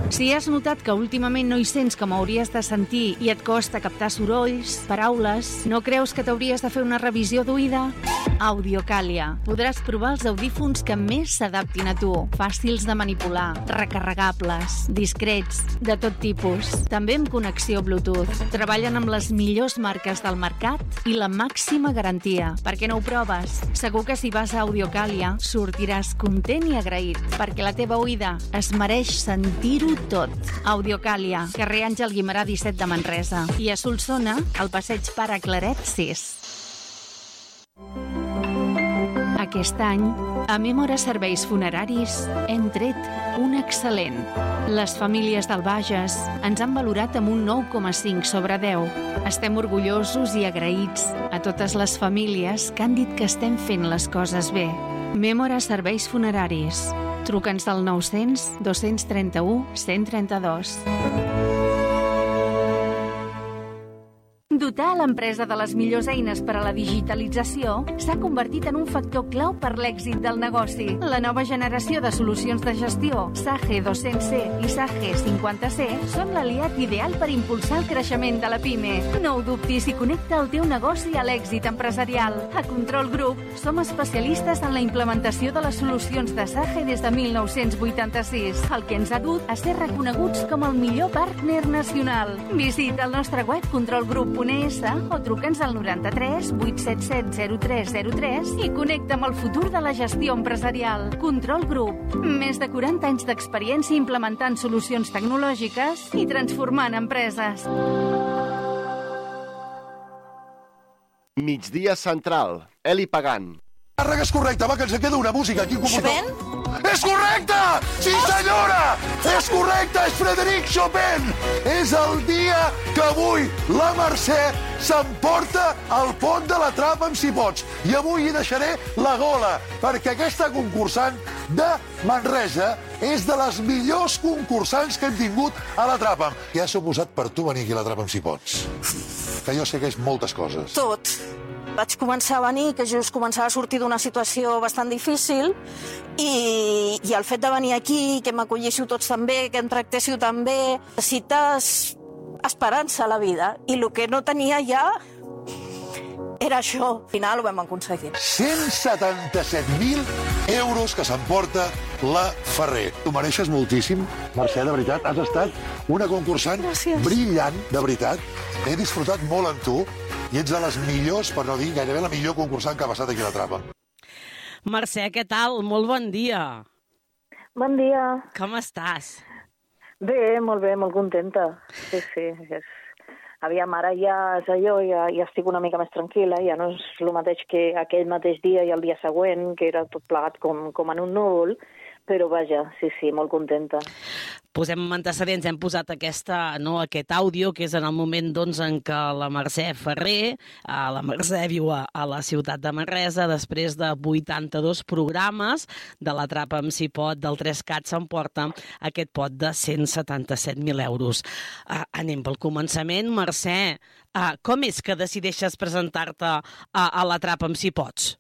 Si has notat que últimament no hi sents com hauries de sentir i et costa captar sorolls, paraules, no creus que t'hauries de fer una revisió d'oïda? Audiocàlia. Podràs provar els audífons que més s'adaptin a tu. Fàcils de manipular, recarregables, discrets, de tot tipus. També amb connexió Bluetooth. Treballen amb les millors marques del mercat i la màxima garantia. Per què no ho proves? Segur que si vas a Audiocàlia sortiràs content i agraït, perquè la teva oïda es mereix sentir-ho tot. Audiocàlia, carrer Àngel Guimerà 17 de Manresa. I a Solsona, al passeig Pare Claret 6. Aquest any, a Mémora Serveis Funeraris, hem tret un excel·lent. Les famílies del Bages ens han valorat amb un 9,5 sobre 10. Estem orgullosos i agraïts a totes les famílies que han dit que estem fent les coses bé. Mémora Serveis Funeraris. Truca'ns al 900 231 132. Dotar l'empresa de les millors eines per a la digitalització s'ha convertit en un factor clau per l'èxit del negoci. La nova generació de solucions de gestió, SAGE 200C i SAGE 50C, són l'aliat ideal per impulsar el creixement de la PIME. No ho dubtis i connecta el teu negoci a l'èxit empresarial. A Control Group som especialistes en la implementació de les solucions de SAGE des de 1986, el que ens ha dut a ser reconeguts com el millor partner nacional. Visita el nostre web controlgroup.es o truca'ns al 93 877 0303 i connecta amb el futur de la gestió empresarial. Control Group. Més de 40 anys d'experiència implementant solucions tecnològiques i transformant empreses. Migdia Central. Eli Pagant. Càrrega és correcte, va, que ens queda una música aquí. Chopin? És correcte! Sí, senyora! És correcte, és Frédéric Chopin! És el dia que avui la Mercè s'emporta al pont de la trapa amb si pots. I avui hi deixaré la gola, perquè aquesta concursant de Manresa és de les millors concursants que hem tingut a la trapa. Què ha suposat per tu venir aquí a la trapa amb si pots? Que jo sé que és moltes coses. Tot. Vaig començar a venir, que just començava a sortir d'una situació bastant difícil i el fet de venir aquí, que m'acolléssiu tots tan bé, que em tractéssiu tan bé, necessites esperança a la vida. I el que no tenia ja era això. Al final ho vam aconseguir. 177.000 euros que s'emporta la Ferrer. Tu mereixes moltíssim, Mercè, de veritat. Has estat una concursant brillant, de veritat. He disfrutat molt amb tu i ets de les millors, per no dir gairebé la millor concursant que ha passat aquí a la trapa. Mercè, què tal? Molt bon dia. Bon dia. Com estàs? Bé, molt contenta. Sí. Aviam, ara ja és allò, ja estic una mica més tranquil·la, ja no és el mateix que aquell mateix dia i el dia següent, que era tot plegat com en un núvol, però vaja, sí, molt contenta. Posem antecedents, hem posat aquest àudio, que és en el moment en què la Mercè Ferrer, la Mercè viu a la ciutat de Manresa, després de 82 programes de la trapa amb si pot, del 3CAT, s'emporta aquest pot de 177.000 euros. Anem pel començament. Mercè, com és que decideixes presentar-te a la trapa amb si pots?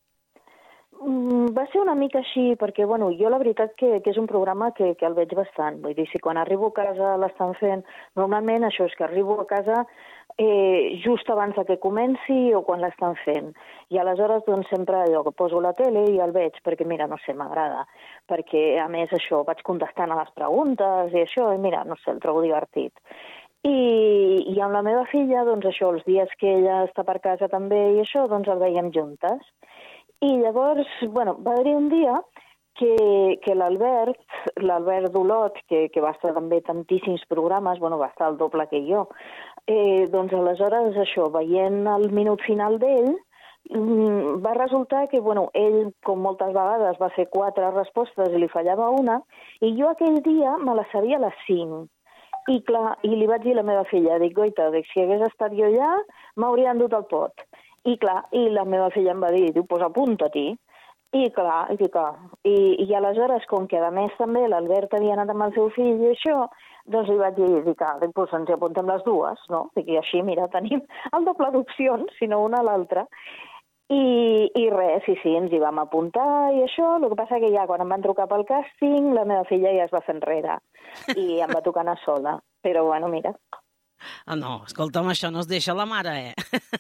Va ser una mica així, perquè jo la veritat que és un programa que el veig bastant. Vull dir, si quan arribo a casa l'estan fent, normalment això és que arribo a casa just abans que comenci o quan l'estan fent. I aleshores sempre allò que poso la tele i el veig, perquè mira, no sé, m'agrada. Perquè a més això, vaig contestant a les preguntes i això, i mira, no sé, el trobo divertit. I amb la meva filla, això, els dies que ella està per casa també i això, el veiem juntes. I llavors, va haver-hi un dia que l'Albert Dolot, que va estar també tantíssims programes, va estar el doble que jo, aleshores això, veient el minut final d'ell, va resultar que, ell, com moltes vegades, va fer 4 respostes i li fallava una, i jo aquell dia me la sabia a les 5. I clar, i li vaig dir a la meva filla, goita, si hagués estat jo allà, m'hauria endut el pot. I clar, i la meva filla em va dir, pues apunta-t'hi. I clar, i aleshores, com que a més també l'Albert havia anat amb el seu fill i això, li vaig dir, pues ens hi apuntem les dues, no? I així, mira, tenim el doble d'opcions, si no una a l'altra. I res, sí, ens hi vam apuntar i això. El que passa que ja quan em van trucar pel càsting, la meva filla ja es va fer enrere i em va tocar anar sola. Però bueno, mira. No, escolta'm, això no es deixa la mare,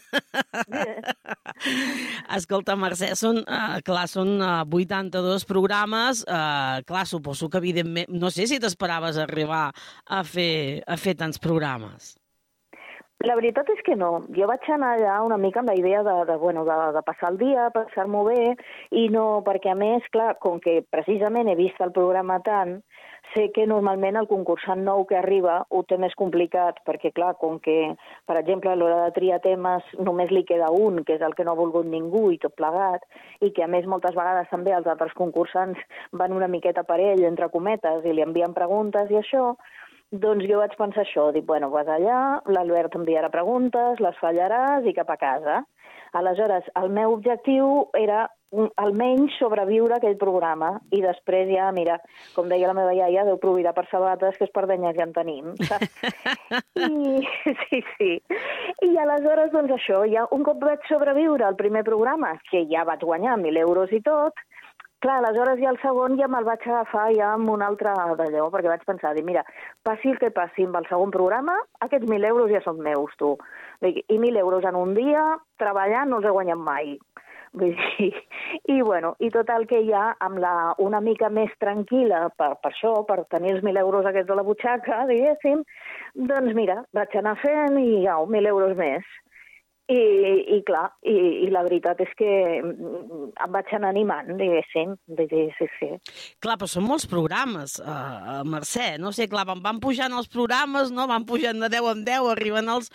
Escolta, Mercè, són 82 programes. Clar, suposo que, evidentment, no sé si t'esperaves arribar a fer tants programes. La veritat és que no. Jo vaig anar allà una mica amb la idea de passar el dia, passar-m'ho bé, i no, perquè a més, clar, com que precisament he vist el programa tant, sé que normalment el concursant nou que arriba ho té més complicat, perquè clar, com que, per exemple, a l'hora de triar temes només li queda un, que és el que no ha volgut ningú i tot plegat, i que a més moltes vegades també els altres concursants van una miqueta per ell, entre cometes, i li envien preguntes i això, doncs jo vaig pensar això, dic, bueno, vas allà, l'Albert enviarà preguntes, les fallaràs i cap a casa. Aleshores, el meu objectiu era almenys sobreviure aquell programa i després ja, mira, com deia la meva iaia, Déu proveirà per sabates, que és per denyes ja en tenim, saps? Sí. I aleshores, doncs això, ja un cop vaig sobreviure al primer programa, que ja vaig guanyar 1.000 euros i tot, clar, aleshores ja el segon ja me'l vaig agafar ja amb un altre d'allò, perquè vaig pensar, dir, mira, passi el que passi amb el segon programa, aquests 1.000 euros ja són meus, tu. I 1.000 euros en un dia, treballant, no els he guanyat mai. Vull dir, i bueno, i total que ja amb una mica més tranquil·la per això, per tenir els 1.000 euros aquests a la butxaca, diguéssim, doncs mira, vaig anar fent i ja, 1.000 euros més. I clar, i la veritat és que em vaig anar animant, diguéssim, sí. Clar, però són molts programes, Mercè, no sé, clar, van pujant els programes, no? Van pujant de 10 en 10, arriben als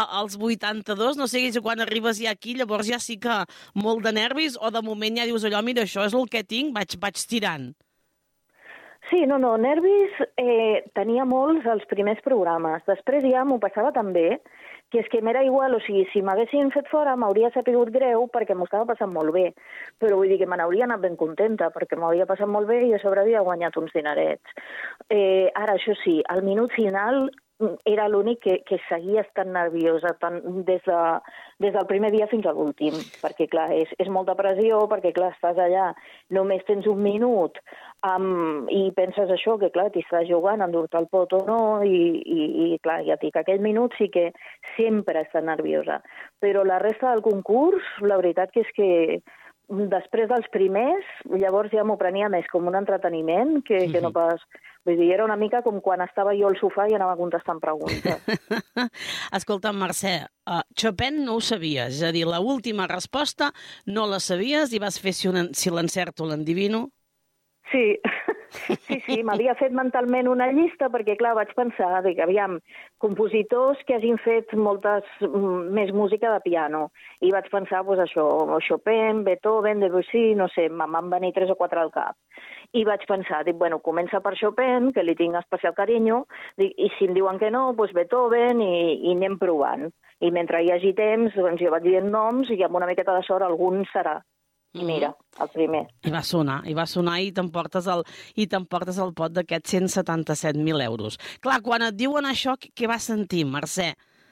82, no sé, quan arribes ja aquí, llavors ja sí que molt de nervis, o de moment ja dius allò, mira, això és el que tinc, vaig tirant. Sí, no, nervis tenia molts els primers programes. Després ja m'ho passava també, que és que m'era igual, o sigui, si m'haguessin fet fora m'hauria sapigut greu perquè m'ho estava passant molt bé, però vull dir que me n'hauria anat ben contenta perquè m'hauria passat molt bé i a sobre havia guanyat uns dinerets. Ara, això sí, al minut final era l'únic que seguia estant nerviosa des del primer dia fins a l'últim, perquè clar, és molta pressió, perquè clar, estàs allà, només tens un minut i penses això, que clar, t'hi estàs jugant, endur-te el pot o no, i clar, ja et dic, aquell minut sí que sempre està nerviosa. Però la resta del concurs, la veritat que és que després dels primers, llavors ja m'ho prenia més com un entreteniment que no pas... Vull dir, era una mica com quan estava jo al sofà i anava contestant preguntes. Escolta, Mercè, Chopin no ho sabies, és a dir, l'última resposta no la sabies i vas fer si l'encerto o l'endivino? Sí, m'havia fet mentalment una llista perquè, clar, vaig pensar, dic, aviam, compositors que hagin fet més música de piano. I vaig pensar, doncs això, Chopin, Beethoven, Debussy, no sé, me'n van venir 3 o 4 al cap. I vaig pensar, dic, bueno, comença per Chopin, que li tinc especial carinyo, dic, i si em diuen que no, doncs Beethoven i anem provant. I mentre hi hagi temps, doncs jo vaig dient noms i amb una miqueta de sort algun serà. I mira, el primer. I va sonar i t'emportes el pot d'aquests 177.000 euros. Clar, quan et diuen això, què vas sentir, Mercè?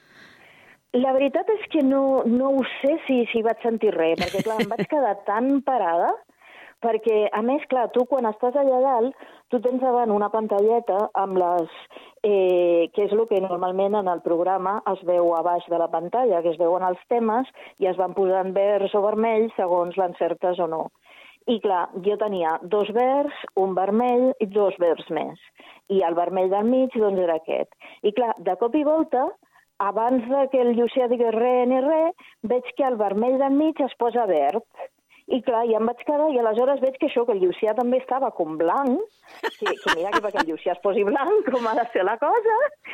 La veritat és que no ho sé si vaig sentir res, perquè clar, em vaig quedar tan parada, perquè, a més, clar, tu quan estàs allà dalt, tu tens davant una pantalleta amb que és el que normalment en el programa es veu a baix de la pantalla, que es veuen els temes i es van posant verds o vermells segons l'encertes o no. I clar, jo tenia 2 verds, un vermell i 2 verds més. I el vermell del mig, doncs, era aquest. I clar, de cop i volta, abans que el Llucià digués res ni res, veig que el vermell del mig es posa verd. I clar, ja em vaig quedar i aleshores veig que això, que el Llucià també estava com blanc, que mira que perquè el Llucià es posi blanc, com ha de ser la cosa,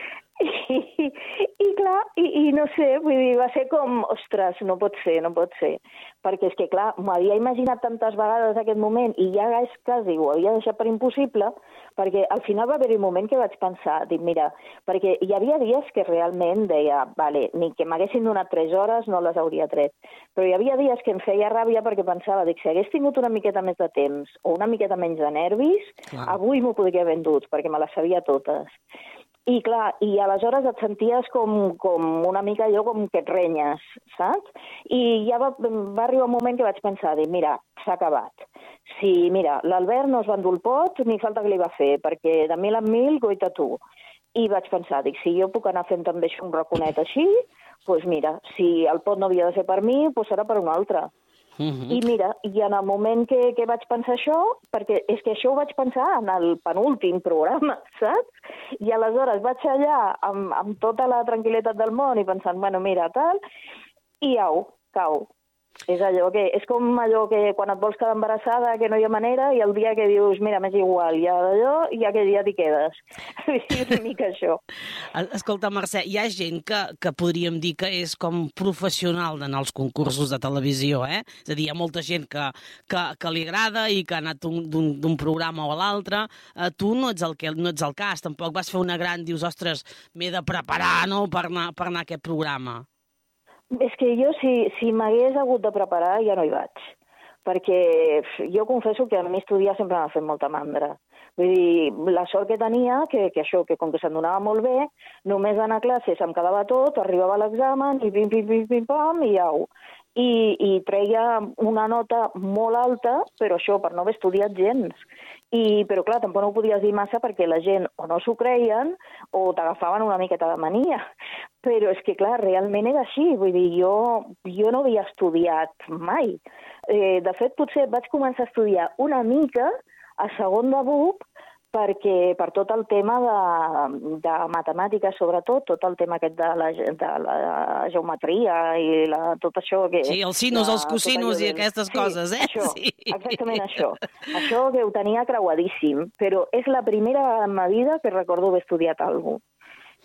i clar, i no sé, vull dir, va ser com, ostres, no pot ser, perquè és que clar, m'havia imaginat tantes vegades aquest moment i ja és quasi ho havia deixat per impossible, perquè al final va haver-hi un moment que vaig pensar, dic, mira, perquè hi havia dies que realment deia, vale, ni que m'haguessin donat 3 hores no les hauria tret, però hi havia dies que em feia ràbia perquè pensava, dic, si hagués tingut una miqueta més de temps o una miqueta menys de nervis, avui m'ho podria haver endut, perquè me les sabia totes. I clar, i aleshores et senties com una mica allò com que et renyes, saps? I ja va arribar un moment que vaig pensar, mira, s'ha acabat. Si, mira, l'Albert no es va endur el pot, ni falta que li va fer, perquè de 1000 en 1000, goita tu. I vaig pensar, si jo puc anar fent també un raconet així, doncs mira, si el pot no havia de ser per mi, doncs serà per un altre. I mira, i en el moment que vaig pensar això, perquè és que això ho vaig pensar en el penúltim programa, saps? I aleshores vaig allà amb tota la tranquil·litat del món i pensant, bueno, mira, tal, i au, cau. És com allò que quan et vols quedar embarassada, que no hi ha manera, i el dia que dius, mira, m'és igual, ja d'allò, i aquell dia t'hi quedes. És una mica això. Escolta, Mercè, hi ha gent que podríem dir que és com professional d'anar als concursos de televisió, eh? És a dir, hi ha molta gent que li agrada i que ha anat d'un programa o a l'altre. Tu no ets el cas, tampoc vas fer una gran, dius, ostres, m'he de preparar, no?, per anar a aquest programa. És que jo, si m'hagués hagut de preparar, ja no hi vaig. Perquè jo confesso que a mi estudiar sempre m'ha fet molta mandra. Vull dir, la sort que tenia, que com que se'm donava molt bé, només anar a classes em quedava tot, arribava a l'examen i pim-pim-pim-pim-pam i au. I treia una nota molt alta, però això, per no haver estudiat gens. Però clar, tampoc no ho podies dir massa perquè la gent o no s'ho creien o t'agafaven una miqueta de mania. Però és que, clar, realment era així. Vull dir, jo no havia estudiat mai. De fet, potser vaig començar a estudiar una mica a segon de BUP per tot el tema de matemàtiques, sobretot, tot el tema aquest de la geometria i tot això que... Sí, els sinus, els cosinus i aquestes coses, eh? Això, exactament això. Això que ho tenia creuadíssim, però és la primera vegada en ma vida que recordo haver estudiat alguna cosa.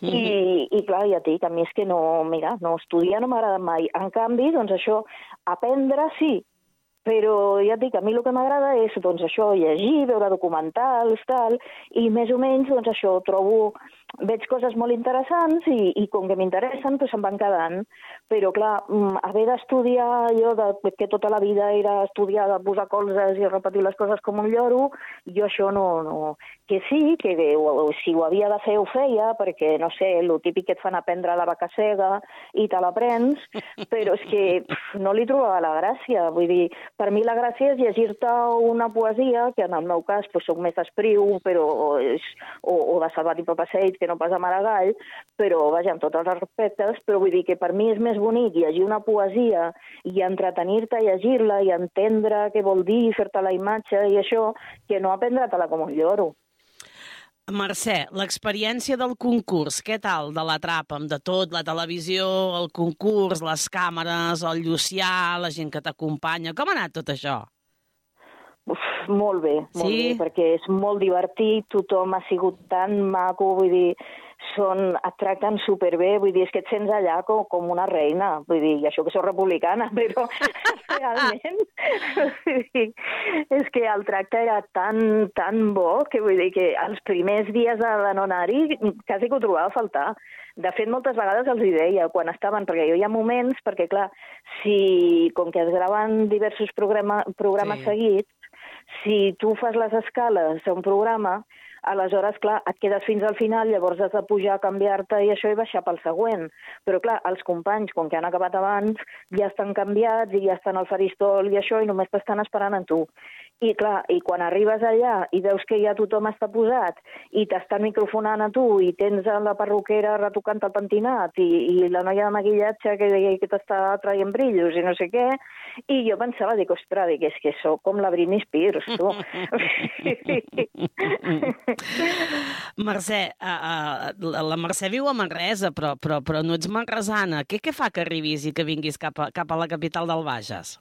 I clar, ja et dic, a mi és que no estudiar no m'agrada mai. En canvi, doncs això, aprendre sí, però ja et dic, a mi el que m'agrada és doncs això, llegir, veure documentals, tal, i més o menys doncs això, veig coses molt interessants i com que m'interessen, doncs se'm van quedant. Però clar, haver d'estudiar allò que tota la vida era estudiar, de posar colzes i repetir les coses com un lloro, jo això no. Que sí, que si ho havia de fer ho feia, perquè, no sé, el típic que et fan aprendre la vaca cega i te l'aprens, però és que no li trobava la gràcia. Vull dir, per mi la gràcia és llegir-te una poesia, que en el meu cas soc més d'Espriu, o de Salvat i Papaseit, que no pas a Maragall, però, vaja, amb tots els respectes, però vull dir que per mi és més bonic llegir una poesia i entretenir-te a llegir-la i entendre què vol dir, fer-te la imatge i això, que no aprendre-te-la com un lloro. Mercè, l'experiència del concurs, què tal de la Trapa? Amb de tot, la televisió, el concurs, les càmeres, el Llucià, la gent que t'acompanya... Com ha anat tot això? Molt bé, perquè és molt divertit, tothom ha sigut tan maco, vull dir, et tracten superbé, vull dir, és que et sents allà com una reina, vull dir, i això que soc republicana, però realment és que el tracte era tan bo que vull dir que els primers dies de no anar-hi quasi que ho trobava a faltar. De fet, moltes vegades els hi deia, quan estaven, perquè hi ha moments, perquè clar, com que es graven diversos programes seguits, si tu fas les escales a un programa, aleshores, clar, et quedes fins al final, llavors has de pujar, canviar-te i això i baixar pel següent. Però, clar, els companys, com que han acabat abans, ja estan canviats i ja estan al faristol i això, i només t'estan esperant a tu. I, clar, i quan arribes allà i veus que ja tothom està posat i t'estan microfonant a tu i tens la perruquera retocant el pentinat i la noia de maquillatge que t'està traient brillos i no sé què, i jo pensava, ostres, és que sóc com la Britney Spears, tu. Mercè, la Mercè viu a Manresa, però no ets manresana. Què fa que arribis i que vinguis cap a la capital del Bages?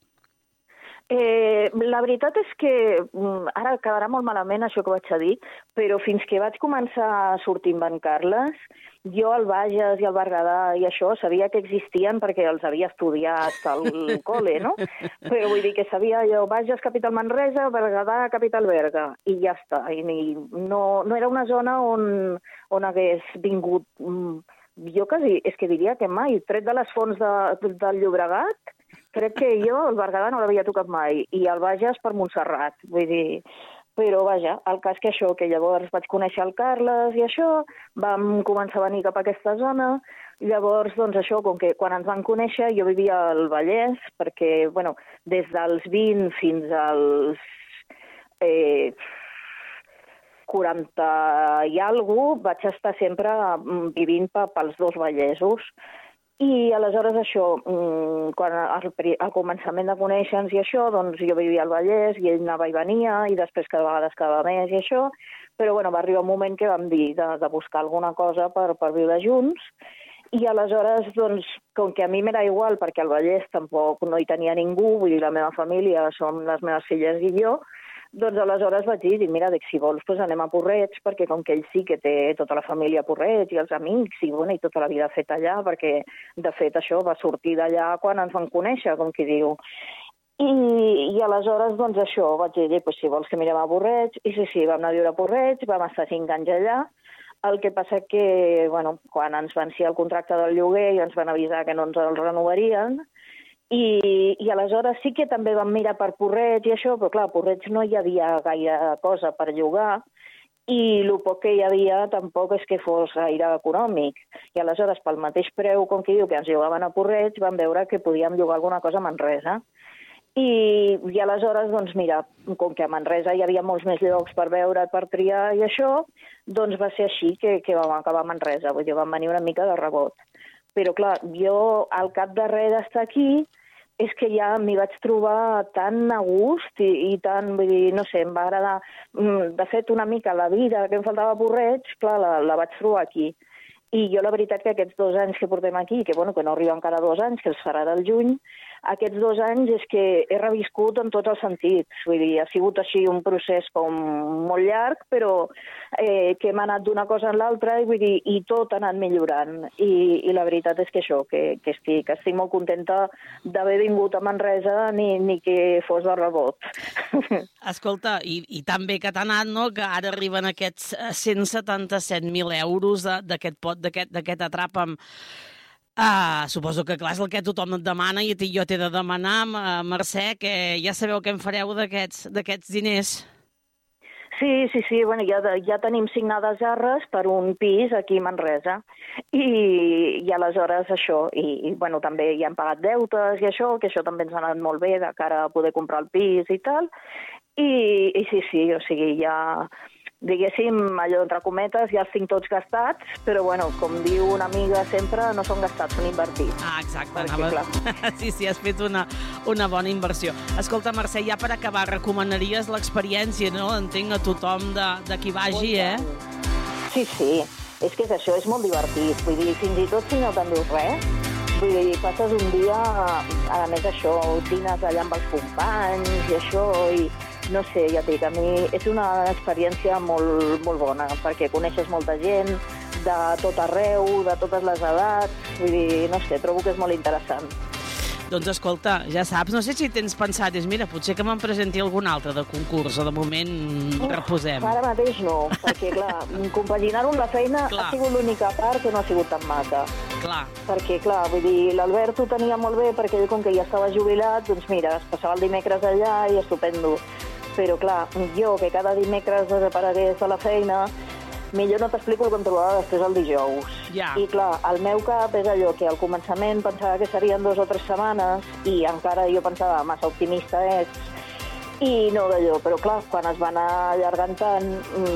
La veritat és que ara quedarà molt malament això que vaig a dir, però fins que vaig començar a sortir amb en Carles, jo al Bages i al Berguedà i això sabia que existien perquè els havia estudiat al col·le, no? Però vull dir que sabia jo Bages, capital Manresa, Berguedà, capital Berga, i ja està. I no era una zona on hagués vingut, jo quasi, és que diria que mai, tret de les fonts del Llobregat, crec que jo el Berguedà no l'havia tocat mai, i el Bages per Montserrat, vull dir... Però, vaja, el cas que això, que llavors vaig conèixer el Carles i això, vam començar a venir cap a aquesta zona. Llavors, doncs això, com que quan ens van conèixer jo vivia al Vallès, perquè, bueno, des dels 20 fins als 40 i alguna vaig estar sempre vivint pels dos Vallesos. I aleshores això, quan al començament de conèixer-nos i això, doncs jo vivia al Vallès i ell anava i venia i després cada vegada quedava més i això, però bueno, va arribar un moment que vam dir de buscar alguna cosa per viure junts i aleshores, doncs, com que a mi m'era igual perquè al Vallès tampoc no hi tenia ningú, vull dir, la meva família som les meves filles i jo, doncs aleshores vaig dir, mira, si vols doncs anem a Porreig, perquè com que ell sí que té tota la família a Porreig i els amics i, bueno, i tota la vida feta allà, perquè de fet això va sortir d'allà quan ens vam conèixer, com qui diu. I aleshores, doncs això, vaig dir, si vols que mirem a Porreig, i sí, vam anar a viure a Porreig, vam estar 5 anys allà, el que passa que, bueno, quan ens van ser el contracte del lloguer i ens van avisar que no ens el renovarien, i aleshores sí que també vam mirar per Porreig i això, però clar, a Porreig no hi havia gaire cosa per llogar i el poc que hi havia tampoc és que fos gaire econòmic. I aleshores, pel mateix preu, com qui diu, que ens llogaven a Porreig, vam veure que podíem llogar alguna cosa a Manresa. I aleshores, doncs mira, com que a Manresa hi havia molts més llocs per veure, per triar i això, doncs va ser així que vam acabar a Manresa. Vull dir, vam venir una mica de rebot. Però clar, jo al cap de res d'estar aquí és que ja m'hi vaig trobar tan a gust i tan, vull dir, no sé, em va agradar. De fet, una mica la vida que em faltava a Porreig, clar, la vaig trobar aquí. I jo la veritat que aquests 2 anys que portem aquí, que bueno, que no arriba encara 2 anys, que els farà del juny, aquests 2 anys és que he reviscut en tots els sentits. Vull dir, ha sigut així un procés com molt llarg, però que hem anat d'una cosa en l'altra i tot ha anat millorant. I la veritat és que això, que estic molt contenta d'haver vingut a Manresa ni que fos de rebot. Escolta, i tan bé que t'ha anat, no?, que ara arriben aquests 177.000 euros d'aquest pot, d'aquest Atrapa'm. Suposo que, clar, és el que tothom et demana i jo t'he de demanar, Mercè, que ja sabeu què en fareu d'aquests diners. Sí, bueno, ja tenim signades arres per un pis aquí a Manresa i aleshores això, i bueno, també ja hem pagat deutes i això, que això també ens ha anat molt bé de cara a poder comprar el pis i tal, i sí, o sigui, ja... Diguéssim, allò entre cometes, ja els tinc tots gastats, però bueno, com diu una amiga sempre, no són gastats, són invertits. Exacte. Sí, has fet una bona inversió. Escolta, Mercè, ja per acabar, recomanaries l'experiència, no? Entenc a tothom de qui vagi, Sí, és que és això, és molt divertit. Vull dir, fins i tot si no t'enduus res, vull dir, passes un dia, a més això, dines allà amb els companys i això, i no sé, ja et dic, a mi és una experiència molt, molt bona, perquè coneixes molta gent de tot arreu, de totes les edats, vull dir, no sé, trobo que és molt interessant. Doncs escolta, ja saps, no sé si tens pensat, mira, potser que me'n presenti algun altre de concurs, o de moment reposem. Ara mateix no, perquè clar, compaginar-ho amb la feina ha sigut l'única part que no ha sigut tan maca. Clar. Perquè, clar, vull dir, l'Albert ho tenia molt bé, perquè ell, com que ja estava jubilat, doncs mira, es passava el dimecres allà i estupendo. Però, clar, jo, que cada dimecres desaparegués a la feina, millor no t'explico el que em trobava després el dijous. Ja. I, clar, el meu cap és allò que al començament pensava que serien 2 o 3 setmanes i encara jo pensava, massa optimista ets, i no d'allò. Però, clar, quan es va anar allargant tant,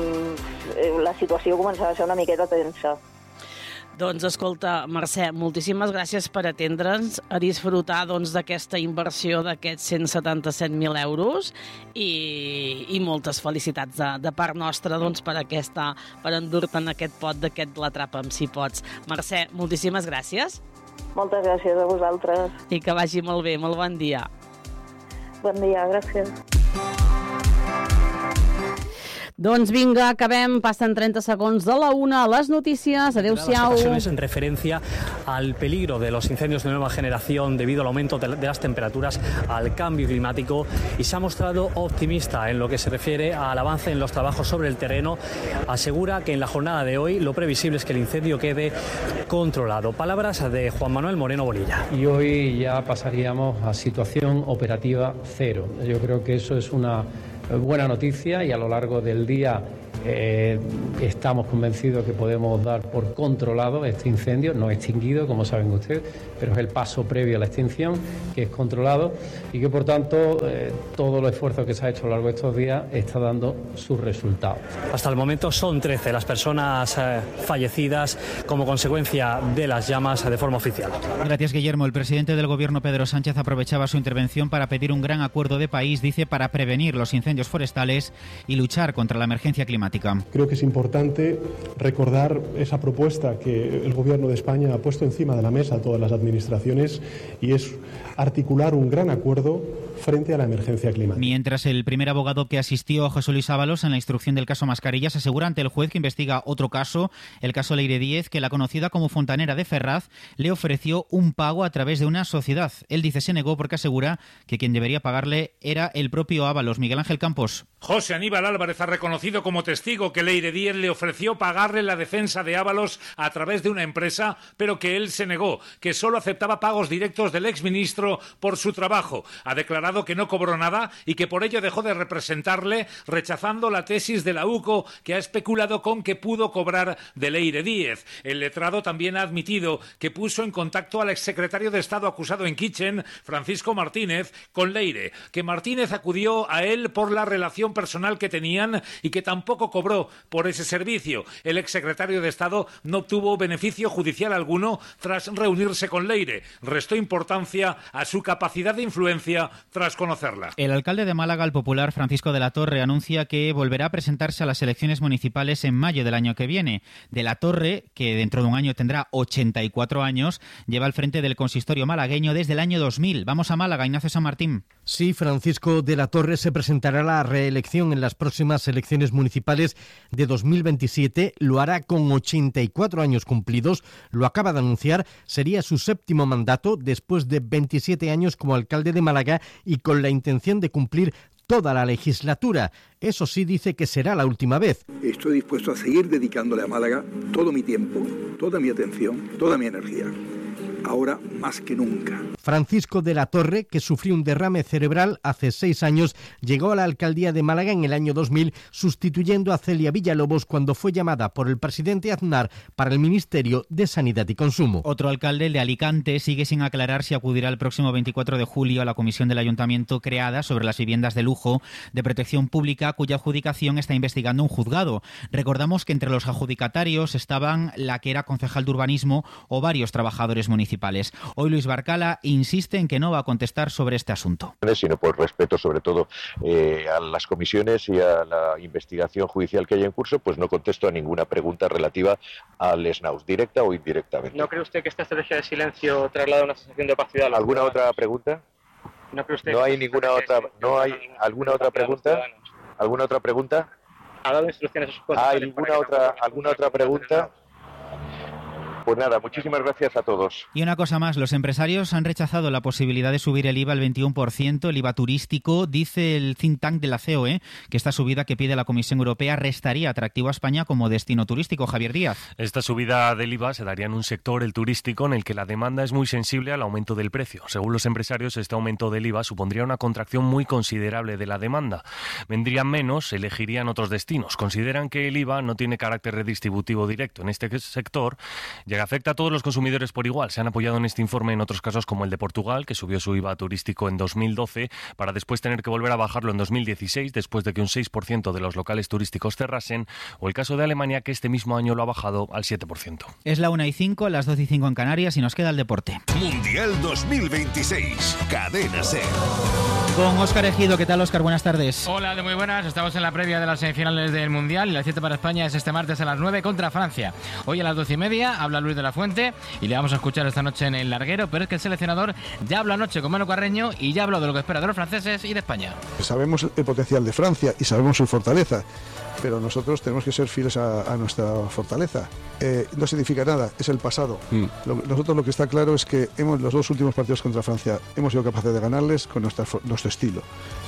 la situació començava a ser una miqueta tensa. Doncs, escolta, Mercè, moltíssimes gràcies per atendre'ns, a disfrutar d'aquesta inversió d'aquests 177.000 euros i moltes felicitats de part nostra per endur-te'n aquest pot d'aquest l'Atrapa'm si pots. Mercè, moltíssimes gràcies. Moltes gràcies a vosaltres. I que vagi molt bé, molt bon dia. Bon dia, gràcies. Doncs vinga, acabem, passen 30 segons de la 1 a les notícies. Adéu-siau. En referencia al peligro de los incendios de nueva generación debido al aumento de las temperaturas, al cambio climático, y se ha mostrado optimista en lo que se refiere al avance en los trabajos sobre el terreno. Asegura que en la jornada de hoy lo previsible es que el incendio quede controlado. Palabras de Juan Manuel Moreno Bonilla. Y hoy ya pasaríamos a situación operativa cero. Yo creo que eso es una buena noticia, y a lo largo del día estamos convencidos que podemos dar por controlado este incendio, no extinguido, como saben ustedes, pero es el paso previo a la extinción, que es controlado, y que por tanto todo el esfuerzo que se ha hecho a lo largo de estos días está dando sus resultados. Hasta el momento son 13 las personas fallecidas como consecuencia de las llamas de forma oficial. Gracias, Guillermo. El presidente del Gobierno, Pedro Sánchez, aprovechaba su intervención para pedir un gran acuerdo de país, dice, para prevenir los incendios forestales y luchar contra la emergencia climática. Creo que es importante recordar esa propuesta que el Gobierno de España ha puesto encima de la mesa a todas las administraciones, y es articular un gran acuerdo frente a la emergencia climática. Mientras el primer abogado que asistió a José Luis Ábalos en la instrucción del caso Mascarillas asegura ante el juez que investiga otro caso, el caso Leire Díez, que la conocida como Fontanera de Ferraz le ofreció un pago a través de una sociedad. Él dice se negó porque asegura que quien debería pagarle era el propio Ábalos. Miguel Ángel Campos. José Aníbal Álvarez ha reconocido como testigo que Leire Díez le ofreció pagarle la defensa de Ábalos a través de una empresa, pero que él se negó, que solo aceptaba pagos directos del exministro por su trabajo. Ha declarado que no cobró nada y que por ello dejó de representarle, rechazando la tesis de la UCO, que ha especulado con que pudo cobrar de Leire Díez. El letrado también ha admitido que puso en contacto al exsecretario de Estado acusado en Kitchen, Francisco Martínez, con Leire, que Martínez acudió a él por la relación personal que tenían y que tampoco cobró por ese servicio. El exsecretario de Estado no obtuvo beneficio judicial alguno tras reunirse con Leire. Restó importancia a su capacidad de influencia tras conocerla. El alcalde de Málaga, el popular Francisco de la Torre, anuncia que volverá a presentarse a las elecciones municipales en mayo del año que viene. De la Torre, que dentro de un año tendrá 84 años, lleva al frente del consistorio malagueño desde el año 2000. Vamos a Málaga, Ignacio San Martín. Sí, Francisco de la Torre se presentará a la reelección en las próximas elecciones municipales de 2027. Lo hará con 84 años cumplidos. Lo acaba de anunciar. Sería su séptimo mandato después de 27 años como alcalde de Málaga y con la intención de cumplir toda la legislatura. Eso sí, dice que será la última vez. Estoy dispuesto a seguir dedicándole a Málaga todo mi tiempo, toda mi atención, toda mi energía. Ahora más que nunca. Francisco de la Torre, que sufrió un derrame cerebral hace 6 años, llegó a la alcaldía de Málaga en el año 2000, sustituyendo a Celia Villalobos cuando fue llamada por el presidente Aznar para el Ministerio de Sanidad y Consumo. Otro alcalde, el de Alicante, sigue sin aclarar si acudirá el próximo 24 de julio a la comisión del ayuntamiento creada sobre las viviendas de lujo de protección pública, cuya adjudicación está investigando un juzgado. Recordamos que entre los adjudicatarios estaban la que era concejal de urbanismo o varios trabajadores municipales. Hoy Luis Barcala insiste en que no va a contestar sobre este asunto. Sino por respeto sobre todo a las comisiones y a la investigación judicial que hay en curso, pues no contesto a ninguna pregunta relativa al SNAUS, directa o indirectamente. ¿No cree usted que esta estrategia de silencio traslada una sensación de opacidad? ¿Alguna otra pregunta? ¿No cree usted no hay ninguna otra, no hay alguna otra pregunta? ¿Alguna otra pregunta? ¿Ha dado instrucciones a sus concejales? ¿Alguna otra pregunta? Pues nada, muchísimas gracias a todos. Y una cosa más, los empresarios han rechazado la posibilidad de subir el IVA al 21%, el IVA turístico. Dice el think tank de la COE que esta subida que pide la Comisión Europea restaría atractivo a España como destino turístico. Javier Díaz. Esta subida del IVA se daría en un sector, el turístico, en el que la demanda es muy sensible al aumento del precio. Según los empresarios, este aumento del IVA supondría una contracción muy considerable de la demanda. Vendrían menos, elegirían otros destinos. Consideran que el IVA no tiene carácter redistributivo directo en este sector, ya que afecta a todos los consumidores por igual. Se han apoyado en este informe en otros casos como el de Portugal, que subió su IVA turístico en 2012 para después tener que volver a bajarlo en 2016 después de que un 6% de los locales turísticos cerrasen, o el caso de Alemania, que este mismo año lo ha bajado al 7%. Es la 1:05, las 12:05 en Canarias y nos queda el deporte. Mundial 2026, Cadena SER. Con Óscar Ejido. ¿Qué tal, Óscar? Buenas tardes. Hola, muy buenas. Estamos en la previa de las semifinales del Mundial y la cita para España es este martes a las 9 contra Francia. Hoy a las 12:30 habla Luis de la Fuente y le vamos a escuchar esta noche en el larguero, pero es que el seleccionador ya habló anoche con Manu Carreño y ya habló de lo que espera de los franceses y de España. Sabemos el potencial de Francia y sabemos su fortaleza, pero nosotros tenemos que ser fieles a nuestra fortaleza. No significa nada, es el pasado. Nosotros lo que está claro es que los dos últimos partidos contra Francia hemos sido capaces de ganarles con nuestro estilo.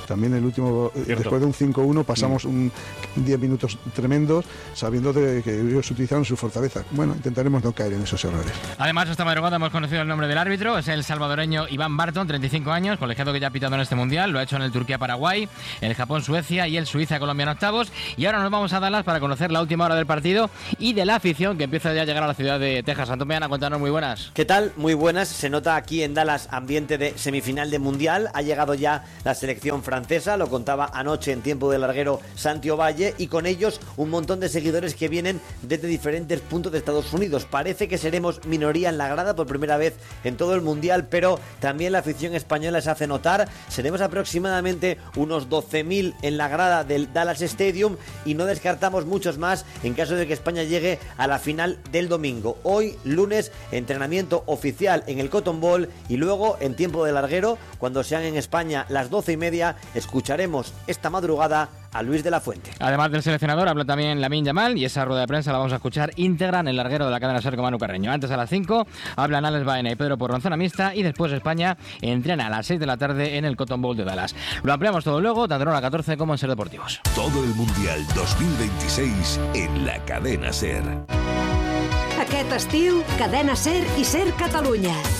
También el último, después de un 5-1 pasamos 10 minutos tremendos sabiendo de que ellos utilizaron su fortaleza. Bueno, intentaremos no caer en esos errores. Además, esta madrugada hemos conocido el nombre del árbitro, es el salvadoreño Iván Barton, 35 años, colegiado que ya ha pitado en este Mundial, lo ha hecho en el Turquía-Paraguay, el Japón-Suecia y el Suiza-Colombia en octavos. Y ahora nos vamos a Dallas para conocer la última hora del partido y de la afición que empieza ya a llegar a la ciudad de Texas. Antón Meana, cuéntanos, muy buenas. ¿Qué tal? Muy buenas. Se nota aquí en Dallas ambiente de semifinal de Mundial. Ha llegado ya la selección francesa, lo contaba anoche en tiempo de larguero Santi Ovalle, y con ellos un montón de seguidores que vienen desde diferentes puntos de Estados Unidos. Parece que seremos minoría en la grada por primera vez en todo el Mundial, pero también la afición española se hace notar. Seremos aproximadamente unos 12.000 en la grada del Dallas Stadium y no descartamos muchos más en caso de que España llegue a la final del domingo. Hoy, lunes, entrenamiento oficial en el Cotton Bowl y luego en tiempo de larguero, cuando sean en España las 12:30, escucharemos esta madrugada a Luis de la Fuente. Además del seleccionador, habla también Lamine Yamal y esa rueda de prensa la vamos a escuchar íntegra en el larguero de la cadena SER con Manu Carreño. Antes a las 5 hablan Alex Baena y Pedro Porro en zona mixta y después España entrena a las 6 de la tarde en el Cotton Bowl de Dallas. Lo ampliamos todo luego, tanto en hora 14 como en SER Deportivos. Todo el Mundial 2026 en la cadena SER. Aquest estiu, cadena SER i SER Catalunya.